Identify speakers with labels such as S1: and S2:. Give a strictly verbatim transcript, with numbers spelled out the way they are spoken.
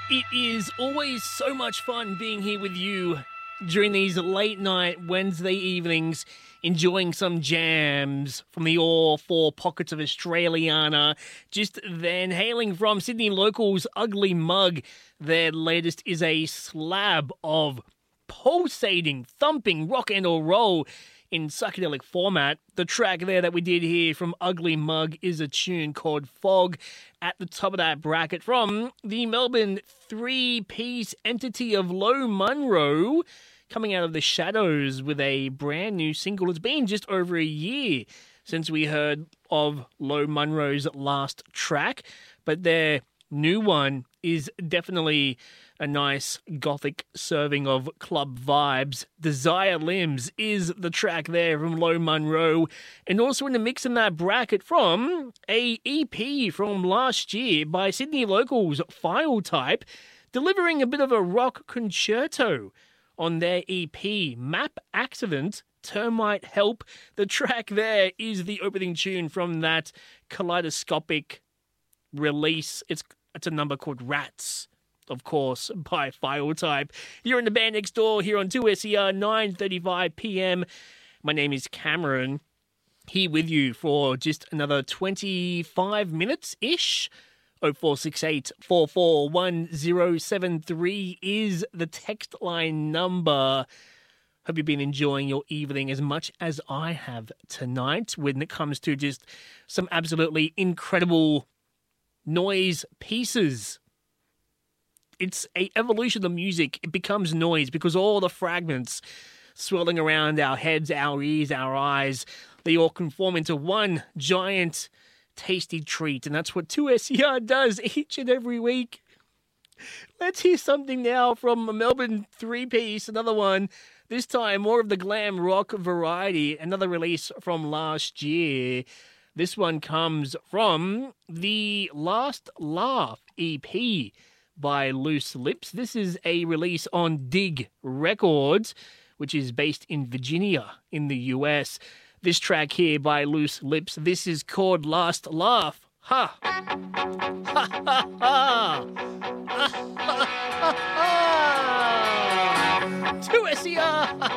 S1: It is always so much fun being here with you during these late night Wednesday evenings, enjoying some jams from the all four pockets of Australiana. Just then, hailing from Sydney Locals Ugly Mug, their latest is a slab of pulsating, thumping rock and roll in psychedelic format. The track there that we did hear from Ugly Mug is a tune called Fog. At the top of that bracket from the Melbourne three-piece entity of Low Munro, coming out of the shadows with a brand new single. It's been just over a year since we heard of Low Munro's last track, but their new one is definitely a nice gothic serving of club vibes. Desire Limbs is the track there from Low Munro. And also in the mix in that bracket from a E P from last year by Sydney Locals File Type, delivering a bit of a rock concerto on their E P, Map Accident, Termite Help. The track there is the opening tune from that kaleidoscopic release. It's, it's a number called Rats, of course, by File Type. You're in the band next door here on two S E R, nine thirty-five p.m. My name is Cameron, here with you for just another twenty-five minutes-ish. oh four six eight, four four one oh seven three is the text line number. Hope you've been enjoying your evening as much as I have tonight when it comes to just some absolutely incredible noise pieces. It's a evolution of music. It becomes noise because all the fragments swirling around our heads, our ears, our eyes, they all conform into one giant tasty treat. And that's what two S E R does each and every week. Let's hear something now from a Melbourne three-piece, another one. This time more of the glam rock variety, another release from last year. This one comes from the Last Laugh E P by Loose Lips. This is a release on Dig Records, which is based in Virginia in the U S. This track here by Loose Lips, this is called Last Laugh. Ha! Ha ha ha! Ha ha ha ha! two S E R!